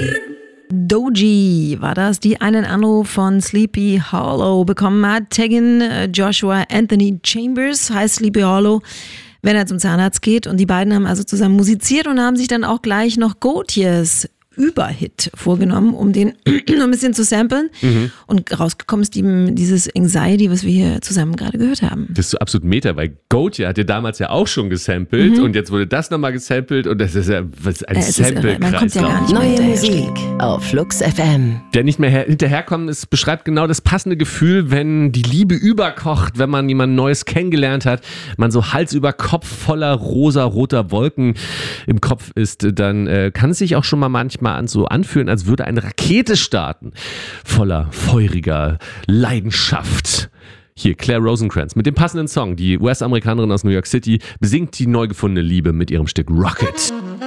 Doji war das, die einen Anruf von Sleepy Hollow bekommen hat. Tegan Joshua Anthony Chambers heißt Sleepy Hollow, wenn er zum Zahnarzt geht. Und die beiden haben also zusammen musiziert und haben sich dann auch gleich noch Gautiers Überhit vorgenommen, um den ein bisschen zu samplen. Und rausgekommen ist eben dieses Anxiety, was wir hier zusammen gerade gehört haben. Das ist so absolut Meta, weil Gotye hat ja damals ja auch schon gesampelt und jetzt wurde das nochmal gesampelt und das ist ja ein Sample-Kreislauf. Man kommt ja gar nicht Neue Musik auf Flux FM. Der nicht mehr hinterherkommen ist, beschreibt genau das passende Gefühl, wenn die Liebe überkocht, wenn man jemand Neues kennengelernt hat, man so Hals über Kopf voller rosa-roter Wolken im Kopf ist, dann kann es sich auch schon mal manchmal so anfühlen, als würde eine Rakete starten, voller feuriger Leidenschaft. Hier Claire Rosencrantz mit dem passenden Song. Die US-Amerikanerin aus New York City besingt die neu gefundene Liebe mit ihrem Stück Rocket.